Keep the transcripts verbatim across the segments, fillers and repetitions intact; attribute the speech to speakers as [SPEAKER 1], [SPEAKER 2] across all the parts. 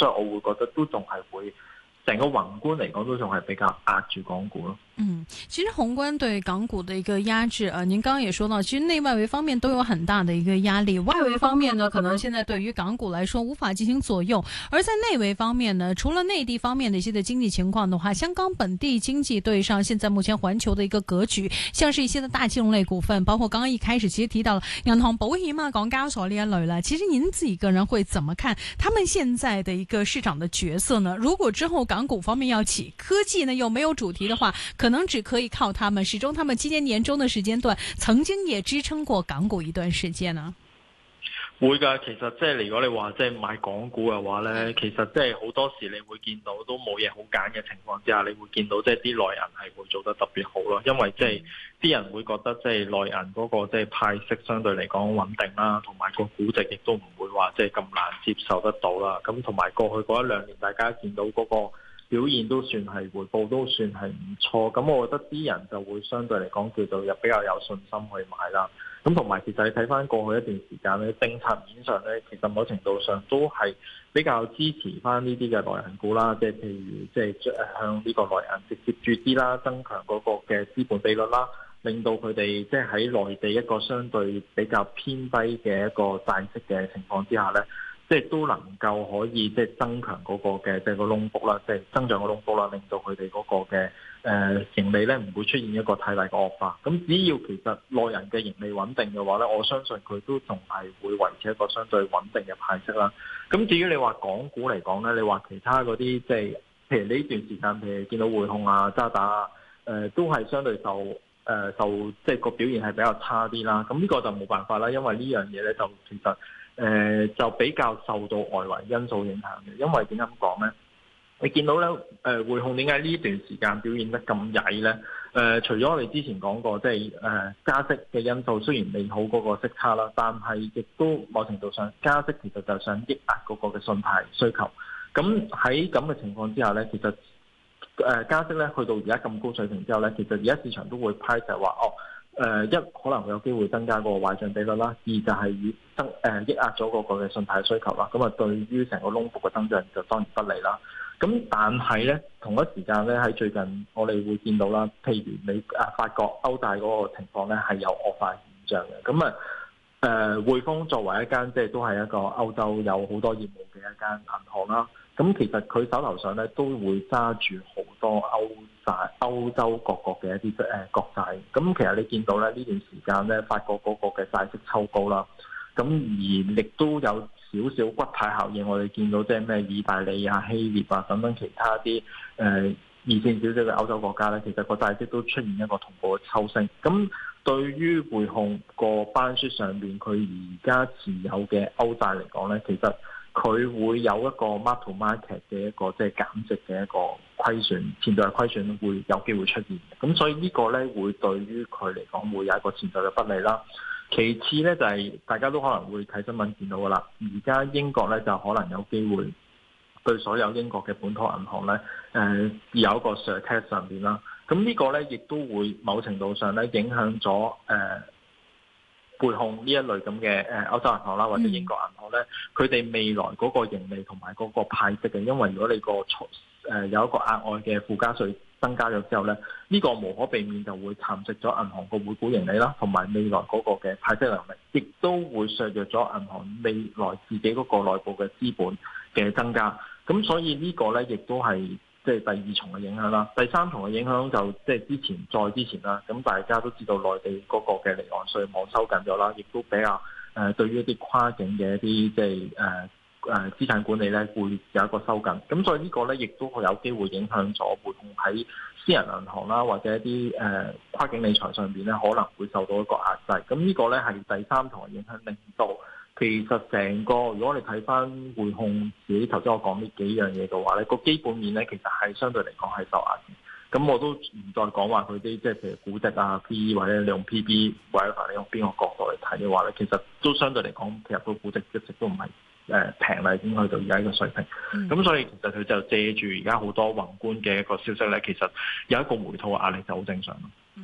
[SPEAKER 1] 所以我會覺得都仲係會成個宏觀嚟講都仲係比較壓住港股咯。
[SPEAKER 2] 嗯，其實宏觀對港股的一個壓制，呃，您剛剛也說到，其實內外圍方面都有很大的一個壓力。外圍方面呢，可能現在對於港股來說無法進行左右，而在內圍方面呢，除了內地方面的一些的經濟情況的話，香港本地經濟對上現在目前環球的一個格局，像是一些的大金融類股份，包括剛剛一開始其實提到了銀行、保險啊、港交所呢一類啦。其實您自己個人會怎麼看他們現在的一個市場的角色呢？如果之後港股方面要起，科技呢又沒有主題的話，可能只可以靠他們，始終他們今年年中的時間段，曾經也支撐過港股一段時間呢。
[SPEAKER 1] 會㗎，其實即係如果你話即係買港股嘅話咧，其實即係好多時你會見到都冇嘢好揀嘅情況之下，你會見到即係啲內銀係會做得特別好咯，因為即係啲人會覺得即係內銀嗰個即係派息相對嚟講穩定啦，同埋個估值亦都唔會話即係咁難接受得到啦。咁同埋過去嗰一兩年，大家見到嗰個表現都算係回報都算係唔錯，咁我覺得啲人就會相對嚟講叫做又比較有信心去買啦。咁同埋其實你睇翻過去一段時間咧，政策面上咧，其實某程度上都係比較支持翻呢啲嘅內銀股啦，即係譬如即係向呢個內銀直接注資啦，增強嗰個嘅資本比率啦，令到佢哋即係喺內地一個相對比較偏低嘅一個債息嘅情況之下咧，即係都能夠可以即係增強嗰個嘅即係個窿幅啦，即係增長個窿幅啦，令到佢哋嗰個嘅誒盈利咧唔會出現一個太大嘅惡化。咁只要其實內銀嘅盈利穩定嘅話咧，我相信佢都仲係會維持一個相對穩定嘅派息啦。咁至於你話港股嚟講咧，你話其他嗰啲即係譬如呢段時間，譬如見到匯控啊、渣打啊，誒、呃、都係相對受誒、呃、受即係個表現係比較差啲啦。咁呢個就冇辦法啦，因為呢樣嘢咧就其實誒、呃、就比較受到外圍因素影響嘅。因為點解咁講咧？你見到咧，誒匯控點解呢段時間表現得咁曳咧？誒、呃，除咗我哋之前講過，即係誒加息嘅因素，雖然利好嗰個息差啦，但係亦都某程度上加息其實就係想抑壓嗰個嘅信貸需求。咁喺咁嘅情況之下咧，其實誒加息咧去到而家咁高水平之後咧，其實而家市場都會批就係話，哦，誒、呃、一可能會有機會增加嗰個壞賬比率啦，二就係以增誒抑壓咗嗰個嘅信貸需求啦。咁啊，對於成個窿幅嘅增長就當然不利啦。咁但係咧，同一時間咧喺最近我哋會見到啦，譬如你啊法國歐債嗰個情況咧係有惡化現象嘅。咁啊誒匯豐作為一間即係都係一個歐洲有好多業務嘅一間銀行啦，咁其實佢手頭上咧都會揸住好多歐債、歐洲各國嘅一啲誒國債。咁其實你見到咧呢段時間咧，法國嗰個嘅債息抽高啦，咁而亦都有少少骨牌效應，我哋見到即係咩意大利啊、希臘啊等等其他啲誒、呃、二線少少嘅歐洲國家咧，其實個債息都出現一個同步嘅抽升。咁對於匯控個班書上邊佢而家持有嘅歐債嚟講咧，其實佢會有一個 mark to market 嘅一個即係減值嘅一個虧損，潛在嘅虧損會有機會出現。咁所以呢個咧會對於佢嚟講會有一個潛在嘅不利啦。其次咧就係、是、大家都可能會睇新聞見到噶啦，而家英國咧就可能有機會對所有英國嘅本土銀行咧，誒、呃、有一個 surtax 上邊啦。咁呢個咧亦都會某程度上咧影響咗誒匯控呢一類咁嘅誒歐洲銀行啦，或者英國銀行咧，佢哋、嗯、未來嗰個盈利同埋嗰個派息嘅，因為如果你個誒、呃、有一個額外嘅附加稅增加咗之後咧，呢、這個無可避免就會蠶食咗銀行個每股盈利啦，同埋未來嗰個嘅派息能力，亦都會削弱咗銀行未來自己嗰個內部嘅資本嘅增加。咁所以呢個咧，亦都係即係第二重嘅影響啦。第三重嘅影響就即係之前再之前啦。咁大家都知道內地嗰個嘅離岸稅網收緊咗啦，亦都比較誒、呃、對於一啲跨境嘅一啲即係誒。呃誒資產管理咧會有一個收緊，咁所以呢個咧亦都會有機會影響咗匯控喺私人銀行啦，或者一啲誒、呃、跨境理財上邊咧可能會受到一個壓制。咁呢個咧係第三重嘅影響，令到其實成個如果你睇翻匯控自己頭先我講呢幾樣嘢嘅話咧，個基本面咧其實係相對嚟講係受壓嘅。咁我都唔再講話佢啲即係譬如估值啊、P E 或者你用 P B 或者你用邊個角度嚟睇嘅話咧，其實都相對嚟講，其實個估值一直都唔係誒平啦，已經去到而家呢個水平。咁、嗯、所以其實佢就借住而家好多宏觀嘅一個消息咧，其實有一個回吐嘅壓力就好正常咯。
[SPEAKER 2] 嗯，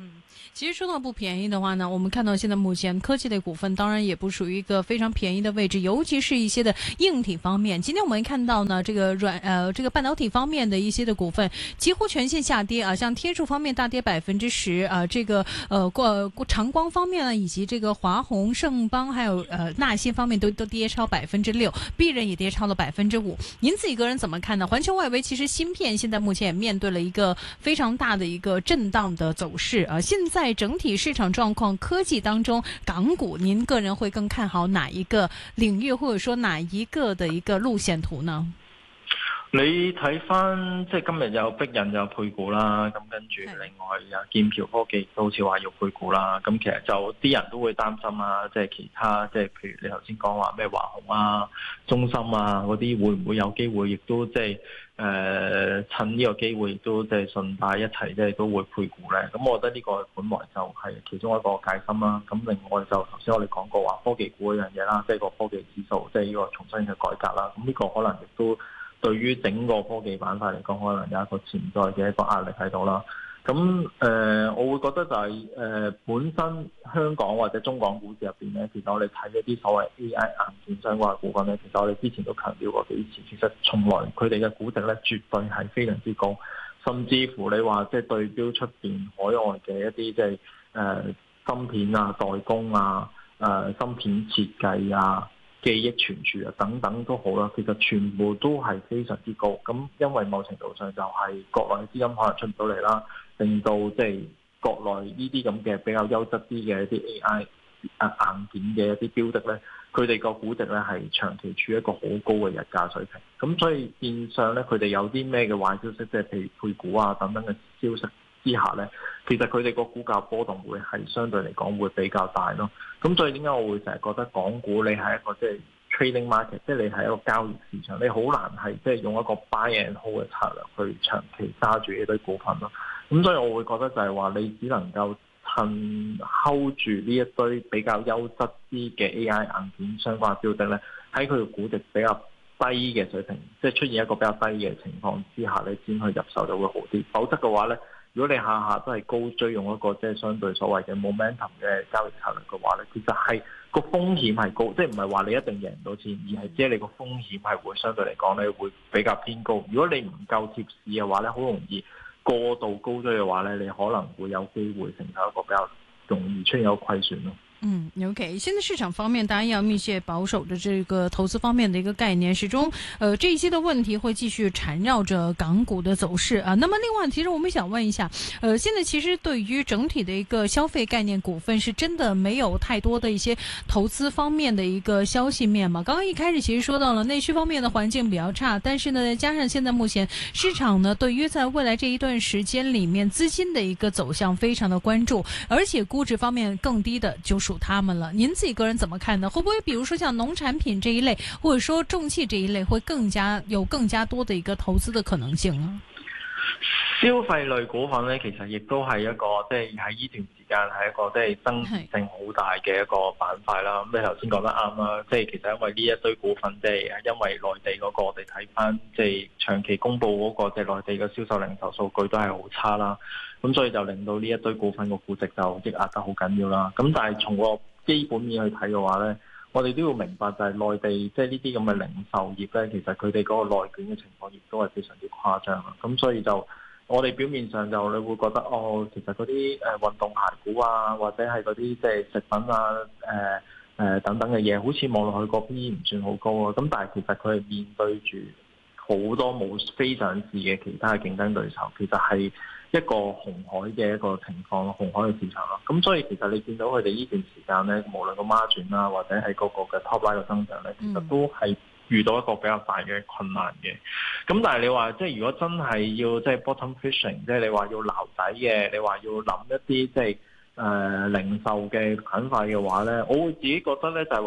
[SPEAKER 2] 其實說到不便宜的話呢，我們看到現在目前科技類股份當然也不屬於一個非常便宜的位置，尤其是一些的硬體方面。今天我們看到呢，這個軟呃這個半導體方面的一些的股份幾乎全線下跌啊，像天數方面大跌百分之十啊，這個呃過長光方面呢，以及這個華虹、盛邦還有呃納新方面都都跌超百分之六，必然也跌超了百分之五。您自己個人怎麼看呢？環球外圍其實芯片現在目前也面對了一個非常大的一個震盪的走勢啊。現在整體市場狀況，科技當中港股，您個人會更看好哪一個領域，或者說哪一個的一個路線圖呢？
[SPEAKER 1] 你睇翻即係今日有逼人有配股啦，咁跟住另外有劍橋科技都好似話要配股啦，咁其實就啲人都會擔心啊，即係其他即係譬如你頭先講話咩華虹啊、中芯啊嗰啲會唔會有機會，亦都即係誒趁呢個機會亦都即係順帶一齊即係都會配股咧。咁我覺得呢個本來就係其中一個戒心啦。咁另外就頭先我哋講過話科技股嗰樣嘢啦，即係個科技指數即係呢個重新嘅改革啦。咁呢個可能亦都對於整個科技板塊嚟講，可能有一個潛在嘅一個壓力喺度啦。咁誒、呃，我會覺得就係、是、誒、呃、本身香港或者中港股市入邊咧，其實我哋睇一啲所謂 A I 硬件相關嘅股份咧，其實我哋之前都強調過幾次，其實從來佢哋嘅估值咧絕對係非常之高，甚至乎你話即係對標出邊海外嘅一啲即係誒芯片啊、代工啊、誒、呃、芯片設計啊、記憶存儲啊等等都好啦，其實全部都係非常之高。咁因為某程度上就係國內嘅資金可能出唔到嚟啦，令到即係國內呢啲咁嘅比較優質啲嘅一啲 A I 啊硬件嘅一啲標的咧，佢哋個估值咧係長期處於一個好高嘅日價水平。咁所以變相咧，佢哋有啲咩嘅壞消息，即係譬如配股啊等等嘅消息之下咧，其實佢哋個股價波動會係相對嚟講會比較大咯。咁所以點解我會成日覺得港股你係一個即係 trading market， 即係你係一個交易市場，你好難係即係用一個 buy and hold 嘅策略去長期揸住呢堆股份咯。咁所以我會覺得就係話你只能夠趁 hold 住呢一堆比較優質啲嘅 A I 硬件相關嘅標的咧，喺佢嘅估值比較低嘅水平，即係出現一個比較低嘅情況之下，你先去入手就會好啲。否則嘅話咧，如果你下下都係高追用一個即係相對所謂嘅 momentum 嘅交易策略嘅話咧，其實係個風險係高，即係唔係話你一定贏唔到錢，而係即係你個風險係會相對嚟講咧會比較偏高。如果你唔夠貼市嘅話咧，好容易過度高追嘅話咧，你可能會有機會承受一個比較容易出現一個虧損咯。
[SPEAKER 2] 嗯 ，OK，現在市場方面當然要密切保守着這個投資方面的一個概念，始終，呃，這一些的問題會繼續纏繞着港股的走勢啊。那麼另外，其實我們想問一下，呃，現在其實對於整體的一個消費概念股份，是真的沒有太多的一些投資方面的一個消息面嘛？剛剛一開始其實說到了內需方面的環境比較差，但是呢，加上現在目前市場呢，對於在未來這一段時間裏面資金的一個走向非常的關注，而且估值方面更低的就是屬他們了，您自己個人怎麼看呢？會不會比如說像農產品這一類，或者說重汽這一類，會更加有更加多的一個投資的可能性呢？
[SPEAKER 1] 消費類股份咧，其實亦都係一個即係喺呢段時間係一個即係增值性好大嘅一個板塊啦。咁你頭先講得啱啦，即係其實因為呢一堆股份即係因為內地嗰個我哋睇翻即係長期公布嗰個即係內地嘅銷售零售數據都係好差啦。咁所以就令到呢一堆股份個估值就抑壓得好緊要啦。咁但係從個基本面去睇嘅話咧，我哋都要明白就係內地即係呢啲咁嘅零售業咧，其實佢哋嗰個內卷嘅情況亦都係非常之誇張啊。咁所以就我哋表面上就你會覺得哦，其實嗰啲誒運動鞋股啊，或者係嗰啲即係食品啊、誒、呃、誒、呃、等等嘅嘢，好似望落去個 P E 唔算好高啊。咁但係其實佢係面對住好多冇非上市嘅其他嘅競爭對手，其實係一個紅海嘅一個情況，紅海嘅市場咯。咁所以其實你見到佢哋呢段時間咧，無論個孖轉啦，或者係個個嘅 top line 嘅增長咧，其實都係遇到一個比較大嘅困難嘅。咁但係你話即係如果真係要即係 bottom fishing，即係你話要撈底嘅，你話要諗一啲即係誒零售嘅板塊嘅話咧，我會自己覺得咧就係話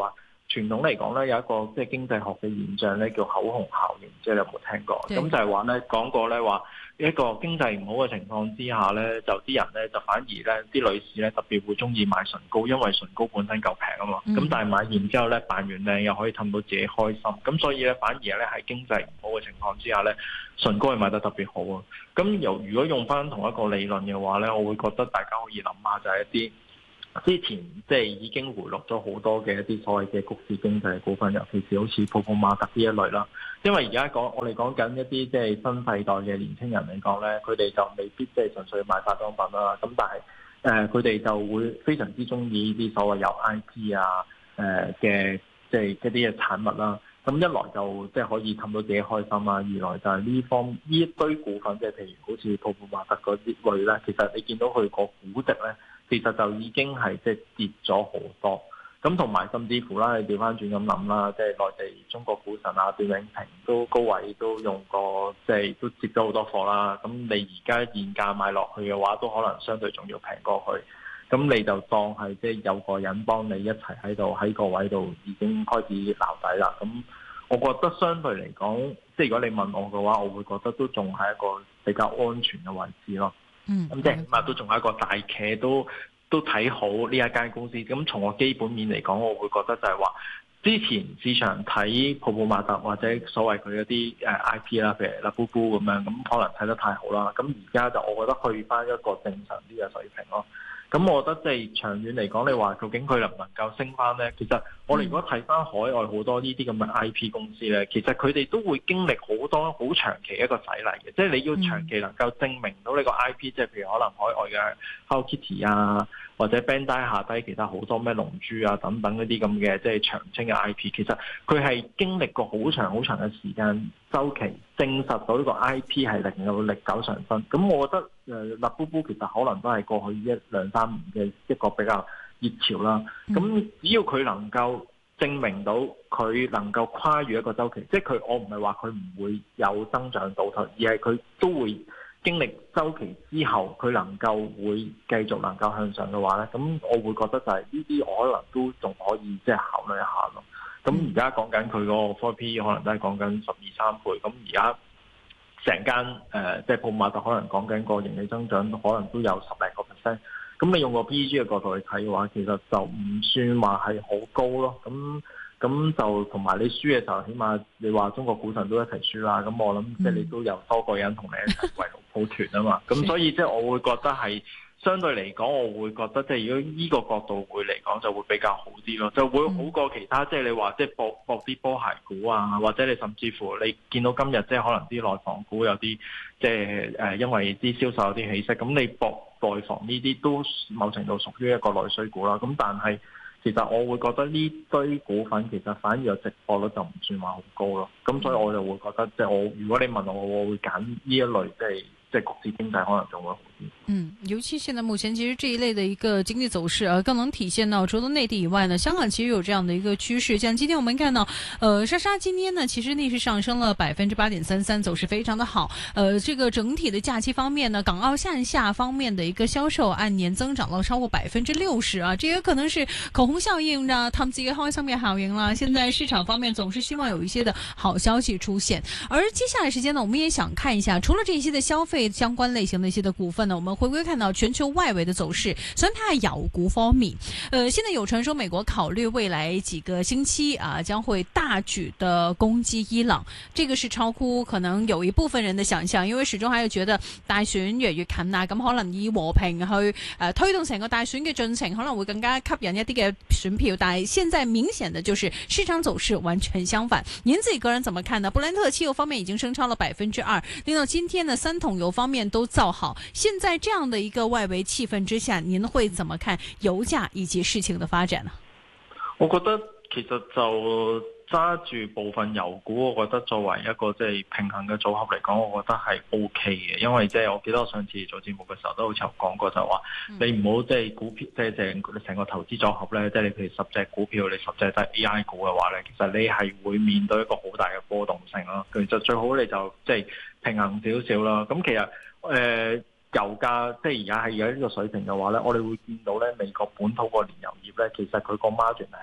[SPEAKER 1] 傳統嚟講咧，有一個即係經濟學嘅現象咧，叫口紅效應，即係你有冇聽過？咁就係話咧，講過咧話一個經濟唔好嘅情況之下咧，就啲人咧就反而咧啲女士咧特別會中意買唇膏，因為唇膏本身夠平啊嘛。咁、嗯、但係買完之後咧，扮完靚又可以氹到自己開心，咁所以咧反而咧喺經濟唔好嘅情況之下咧，唇膏係賣得特別好啊。咁由如果用翻同一個理論嘅話咧，我會覺得大家可以諗下就係一啲之前即係已經回落咗好多嘅一啲所謂嘅谷氏經濟股份，尤其是好似泡泡瑪特呢一類啦。因為而家講我哋講緊一啲即係新世代嘅年輕人嚟講咧，佢哋就未必即係純粹買化妝品啦。咁但係誒佢哋就會非常之中意呢啲所謂有 I P 啊誒嘅即係一啲嘅產物啦。咁一來就即係可以氹到自己開心啊，二來就係呢方呢一堆股份，即係譬如好似泡泡瑪特嗰啲類咧，其實你見到佢個估值咧，其實就已經係即係跌咗好多。咁同埋甚至乎啦，你調翻轉咁諗啦，即係內地中國股神啊，段永平都高位都用過，即係都接咗好多貨啦。咁你而家現價買落去嘅話，都可能相對仲要平過去。咁你就當係即係有個人幫你一齊喺度喺個位度已經開始撈底啦。咁我覺得相對嚟講，即係如果你問我嘅話，我會覺得都仲係一個比較安全嘅位置咯。嗯，咁即係起碼都仲係一個大企都都睇好呢一間公司。咁從個基本面嚟講，我會覺得就係話，之前市場睇泡泡瑪特或者所謂佢一啲誒 I P 啦，譬如 Labubu 咁樣，咁可能睇得太好啦。咁而家就我覺得去翻一個正常啲嘅水平咯。咁我覺得即係長遠嚟講，你話究竟佢能唔能夠升翻呢？其實我哋如果睇翻海外好多呢啲咁嘅 I P 公司呢，其實佢哋都會經歷好多好長期一個洗禮嘅，即係你要長期能夠證明到你個 I P，即係譬如可能海外嘅 Hello Kitty 啊，或者 Bandai 下低其他好多咩龍珠啊等等嗰啲咁嘅即係長青嘅 I P， 其實佢係經歷過好長好長嘅時間周期，證實到呢個 I P 係能夠歷久常新。咁我覺得誒 Labubu 其實可能都係過去一兩三年嘅一個比較熱潮啦。咁只要佢能夠證明到佢能夠跨越一個周期，即係佢我唔係話佢唔會有增長倒退，而係佢都會經歷周期之後，佢能夠會繼續能夠向上嘅話咧，咁我會覺得就係呢啲我可能都仲可以即係考慮一下咯。咁而家講緊佢個 F P 可能都係講緊十二三倍，咁而家成間誒即係泡泡瑪特可能講緊個盈利增長可能都有十零個 percent。咁你用個 P E G 嘅角度去睇嘅話，其實就唔算話係好高咯。咁咁就同埋你輸嘅時候，起碼你話中國股神都一齊輸啦。咁我諗即係你都有多個人同你一齊圍爐抱團啊嘛。咁所以即係我會覺得係相對嚟講，我會覺得即係如果呢個角度會嚟講，就會比較好啲咯，就會好過其他即係你話即係搏搏啲波鞋股啊，或者你甚至乎你見到今日即係可能啲內房股有啲即係誒，因為啲銷售有啲起色，咁你搏內房呢啲都某程度屬於一個內需股啦。咁但係其實我會覺得呢堆股份其實反而有值博率就唔算話好高咯。咁所以我就會覺得即係我如果你問我，我會揀呢一類即係即係國際經濟可能仲會好啲。
[SPEAKER 2] 嗯，尤其現在目前其實這一類的一個經濟走勢啊，更能體現到除了內地以外呢，香港其實有這樣的一個趨勢。像今天我們看到，呃，莎莎今天呢其實逆勢上升了百分之八點三三，走勢非常的好。呃，這個整體的假期方面呢，港澳線下方面的一個銷售按年增長了超過百分之六十啊，這個可能是口紅效應啦，他們自己開心嘅效應啦。現在市場方面總是希望有一些的好消息出現，而接下來時間呢，我們也想看一下，除了這些的消費相關類型的一些的股份呢，我們回歸看到全球外圍的走勢，想睇下油股方面。呃，現在有傳說美國考慮未來幾個星期啊，將會大舉的攻擊伊朗，這個是超乎可能有一部分人的想象，因為始終還有覺得大選越嚟越近啊，咁可能以和平去誒、呃、推動成個大選嘅進程，可能會更加吸引一啲嘅選票。但係現在明顯的就是市場走勢完全相反。您自己個人怎麼看呢？布蘭特汽油方面已經升超了百分之二，令到今天呢三桶油方面都造好。現在這樣的一個外圍氣氛之下，您會怎麼看油價以及事情的發展呢？
[SPEAKER 1] 我覺得其實就揸住部分油股，我覺得作為一個即係平衡嘅組合嚟講，我覺得係 O K 嘅。因為即係我記得我上次做節目嘅時候都好似有講過，就話你唔好即係股票即係成成個投資組合咧，即係你譬如十隻股票，你十隻都係 A I 股嘅話咧，其實你係會面對一個好大嘅波動性咯。其實最好你就即係平衡少少啦。咁其實誒。呃油價即係而家係而家呢個水平嘅話咧，我哋會見到咧美國本土個煉油業咧，其實佢個 margin 係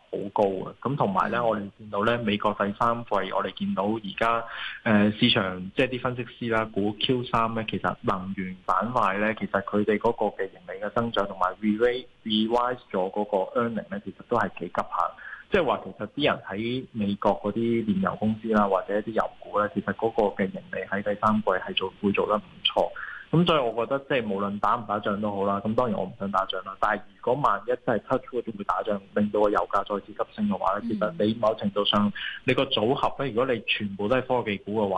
[SPEAKER 1] 高嘅。咁同埋咧，我哋見到咧美國第三季，我哋見到而家誒市場即係啲分析師啦，估 Q 三咧，其實能源板塊咧，其實佢哋嗰個嘅盈利嘅增長同埋 re revise 咗嗰個 earning 咧，其實都係幾急下。即係話其實啲人喺美國嗰啲煉油公司啦，或者一啲油股咧，其實嗰個嘅盈利喺第三季係做會做得唔錯。咁所以我覺得即係無論打唔打仗都好啦。咁當然我唔想打仗啦。但係如果萬一真係 touch wood 會打仗，令到個油價再次急升嘅話咧，其實你某程度上你個組合咧，如果你全部都係科技股嘅話，